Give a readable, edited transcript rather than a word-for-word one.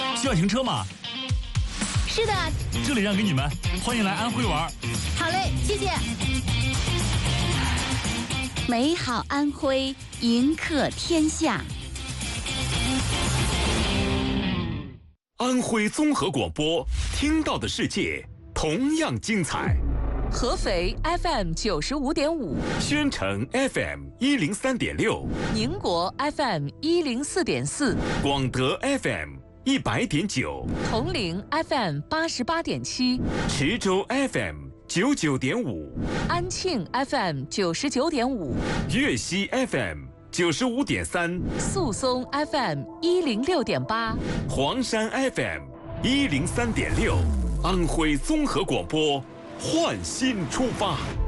需要停车吗？ 是的， 这里让给你们，欢迎来安徽玩。 好嘞，谢谢。 美好安徽，迎客天下。 安徽综合广播，听到的世界同样精彩。 合肥 FM 95.5， 宣城 FM 103.6， 宁国 FM 104.4， 广德 FM 100.9， 铜陵 FM 88.7， 池州 FM 99.5， 安庆 FM 99.5， 粤西 FM 95.3， 宿松 FM 106.8， 黄山 FM 103.6，安徽综合广播，焕新出发。